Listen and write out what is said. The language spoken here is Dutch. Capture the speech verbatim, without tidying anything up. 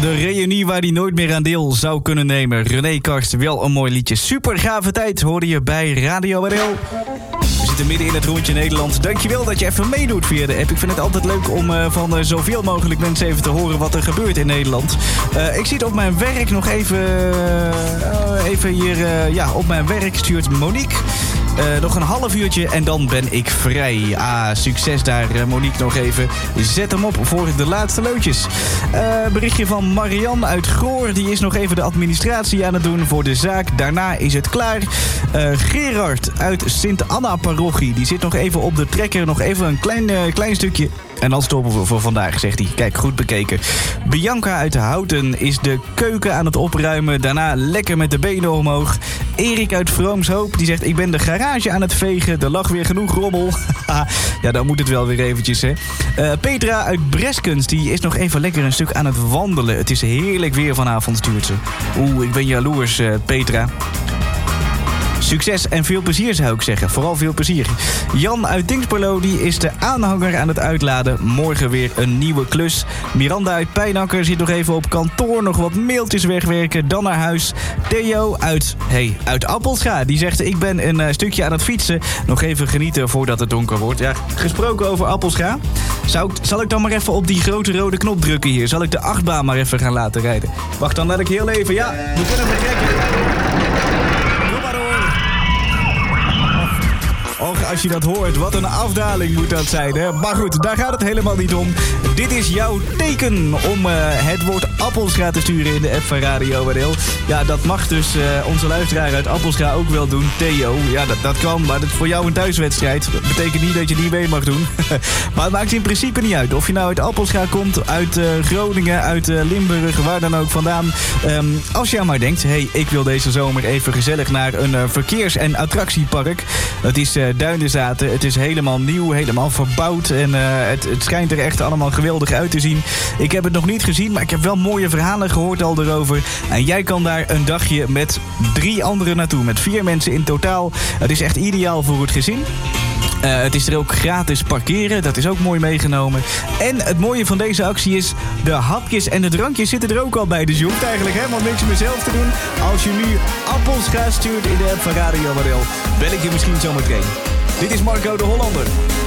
de reunie waar hij nooit meer aan deel zou kunnen nemen. René Karst, wel een mooi liedje. Super gave tijd hoorde je bij Radio W R L. We zitten midden in het rondje Nederland. Dankjewel dat je even meedoet via de app. Ik vind het altijd leuk om uh, van uh, zoveel mogelijk mensen even te horen wat er gebeurt in Nederland. Uh, ik zit op mijn werk nog even... Uh, even hier uh, ja, op mijn werk stuurt Monique... Uh, nog een half uurtje en dan ben ik vrij. Ah, succes daar, Monique, nog even. Zet hem op voor de laatste loodjes. Uh, berichtje van Marianne uit Groor. Die is nog even de administratie aan het doen voor de zaak. Daarna is het klaar. Uh, Gerard uit Sint-Anna-parochie. Die zit nog even op de trekker. Nog even een klein, uh, klein stukje. En dan stoppen we voor vandaag, zegt hij. Kijk, goed bekeken. Bianca uit Houten is de keuken aan het opruimen. Daarna lekker met de benen omhoog. Erik uit Vroomshoop, die zegt... ik ben de garage aan het vegen. Er lag weer genoeg rommel. Ja, dan moet het wel weer eventjes, hè. Uh, Petra uit Breskens, die is nog even lekker een stuk aan het wandelen. Het is heerlijk weer vanavond, stuurt ze. Oeh, ik ben jaloers, uh, Petra. Succes en veel plezier, zou ik zeggen. Vooral veel plezier. Jan uit Dingsperlo, die is de aanhanger aan het uitladen. Morgen weer een nieuwe klus. Miranda uit Pijnakker zit nog even op kantoor. Nog wat mailtjes wegwerken. Dan naar huis. Theo uit, hey, uit Appelscha. Die zegt, ik ben een uh, stukje aan het fietsen. Nog even genieten voordat het donker wordt. Ja, gesproken over Appelscha. Zou ik, zal ik dan maar even op die grote rode knop drukken hier? Zal ik de achtbaan maar even gaan laten rijden? Wacht, dan laat ik heel even... Ja, we kunnen vertrekken. Och, als je dat hoort, wat een afdaling moet dat zijn, hè? Maar goed, daar gaat het helemaal niet om. Dit is jouw teken om uh, het woord Appelscha te sturen in de app van Radio W R L. Ja, dat mag dus uh, onze luisteraar uit Appelscha ook wel doen, Theo. Ja, dat, dat kan, maar dat is voor jou een thuiswedstrijd. Dat betekent niet dat je die mee mag doen. Maar het maakt in principe niet uit. Of je nou uit Appelscha komt, uit uh, Groningen, uit uh, Limburg, waar dan ook vandaan. Um, als je maar denkt, hé, hey, ik wil deze zomer even gezellig naar een uh, verkeers- en attractiepark. Het is... Uh, Duinenzaten. Het is helemaal nieuw, helemaal verbouwd en uh, het, het schijnt er echt allemaal geweldig uit te zien. Ik heb het nog niet gezien, maar ik heb wel mooie verhalen gehoord al erover. En jij kan daar een dagje met drie anderen naartoe, met vier mensen in totaal. Het is echt ideaal voor het gezin. Uh, het is er ook gratis parkeren, dat is ook mooi meegenomen. En het mooie van deze actie is, de hapjes en de drankjes zitten er ook al bij. Dus je hoeft eigenlijk helemaal niks meer zelf te doen. Als je nu Appelscha stuurt in de app van Radio W R L, bel ik je misschien zo meteen. Dit is Marco de Hollander.